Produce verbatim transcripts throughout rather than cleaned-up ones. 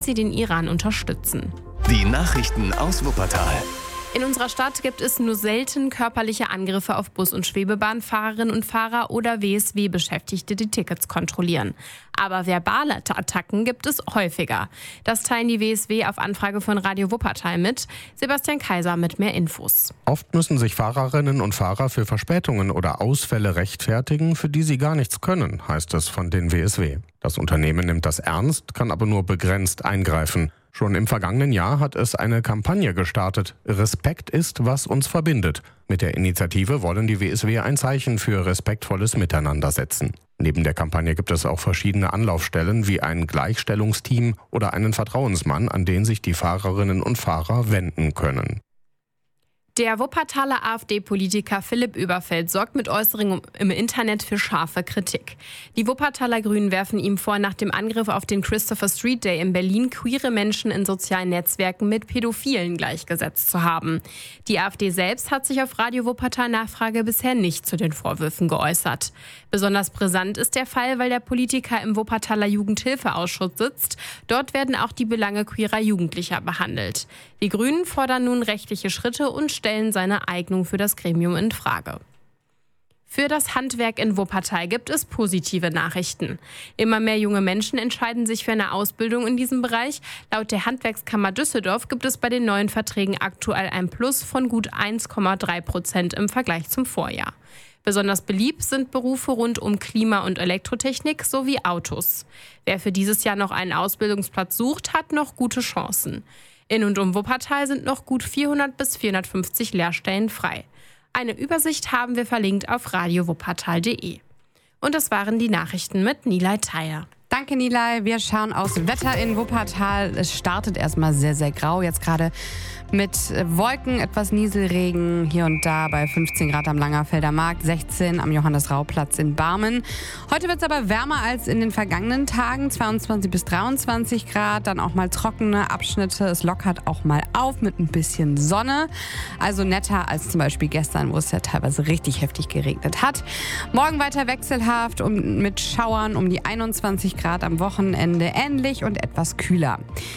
sie den Iran unterstützen. Die Nachrichten aus Wuppertal. In unserer Stadt gibt es nur selten körperliche Angriffe auf Bus- und Schwebebahnfahrerinnen und Fahrer oder W S W-Beschäftigte, die Tickets kontrollieren. Aber verbale Attacken gibt es häufiger. Das teilen die W S W auf Anfrage von Radio Wuppertal mit. Sebastian Kaiser mit mehr Infos. Oft müssen sich Fahrerinnen und Fahrer für Verspätungen oder Ausfälle rechtfertigen, für die sie gar nichts können, heißt es von den W S W. Das Unternehmen nimmt das ernst, kann aber nur begrenzt eingreifen. Schon im vergangenen Jahr hat es eine Kampagne gestartet. Respekt ist, was uns verbindet. Mit der Initiative wollen die W S W ein Zeichen für respektvolles Miteinander setzen. Neben der Kampagne gibt es auch verschiedene Anlaufstellen wie ein Gleichstellungsteam oder einen Vertrauensmann, an den sich die Fahrerinnen und Fahrer wenden können. Der Wuppertaler AfD-Politiker Philipp Überfeld sorgt mit Äußerungen im Internet für scharfe Kritik. Die Wuppertaler Grünen werfen ihm vor, nach dem Angriff auf den Christopher Street Day in Berlin queere Menschen in sozialen Netzwerken mit Pädophilen gleichgesetzt zu haben. Die AfD selbst hat sich auf Radio Wuppertal Nachfrage bisher nicht zu den Vorwürfen geäußert. Besonders brisant ist der Fall, weil der Politiker im Wuppertaler Jugendhilfeausschuss sitzt. Dort werden auch die Belange queerer Jugendlicher behandelt. Die Grünen fordern nun rechtliche Schritte und stellen seine Eignung für das Gremium in Frage. Für das Handwerk in Wuppertal gibt es positive Nachrichten. Immer mehr junge Menschen entscheiden sich für eine Ausbildung in diesem Bereich. Laut der Handwerkskammer Düsseldorf gibt es bei den neuen Verträgen aktuell ein Plus von gut eins Komma drei Prozent im Vergleich zum Vorjahr. Besonders beliebt sind Berufe rund um Klima- und Elektrotechnik sowie Autos. Wer für dieses Jahr noch einen Ausbildungsplatz sucht, hat noch gute Chancen. In und um Wuppertal sind noch gut vierhundert bis vierhundertfünfzig Lehrstellen frei. Eine Übersicht haben wir verlinkt auf radio wuppertal punkt de. Und das waren die Nachrichten mit Nilay Thayer. Danke, Nilay. Wir schauen aufs Wetter in Wuppertal. Es startet erstmal sehr, sehr grau. Jetzt gerade mit Wolken, etwas Nieselregen hier und da bei fünfzehn Grad am Langerfelder Markt, sechzehn am Johannes-Rau-Platz in Barmen. Heute wird es aber wärmer als in den vergangenen Tagen, zweiundzwanzig bis dreiundzwanzig Grad, dann auch mal trockene Abschnitte. Es lockert auch mal auf mit ein bisschen Sonne. Also netter als zum Beispiel gestern, wo es ja teilweise richtig heftig geregnet hat. Morgen weiter wechselhaft und mit Schauern um die einundzwanzig Grad, am Wochenende ähnlich und etwas kühler.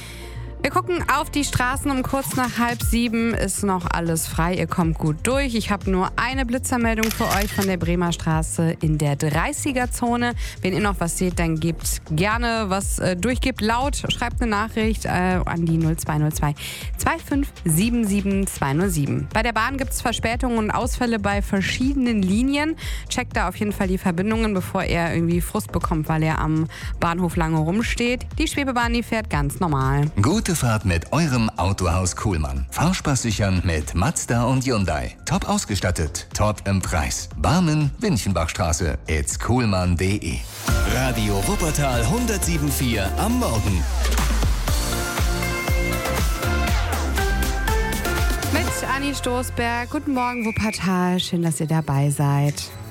Wir gucken auf die Straßen. Um kurz nach halb sieben ist noch alles frei. Ihr kommt gut durch. Ich habe nur eine Blitzermeldung für euch von der Bremer Straße in der dreißiger-Zone. Wenn ihr noch was seht, dann gebt gerne was äh, durch. Gebt laut, schreibt eine Nachricht äh, an die null zwei null zwei zwei fünf sieben sieben zwei null sieben. Bei der Bahn gibt es Verspätungen und Ausfälle bei verschiedenen Linien. Checkt da auf jeden Fall die Verbindungen, bevor er irgendwie Frust bekommt, weil er am Bahnhof lange rumsteht. Die Schwebebahn, die fährt ganz normal. Gute Fahrt mit eurem Autohaus Kuhlmann. Fahrspaß sichern mit Mazda und Hyundai. Top ausgestattet, top im Preis. Barmen, Winchenbachstraße. It's kuhlmann punkt de. Radio Wuppertal hundertsieben Komma vier am Morgen. Mit Anni Stoßberg. Guten Morgen, Wuppertal. Schön, dass ihr dabei seid.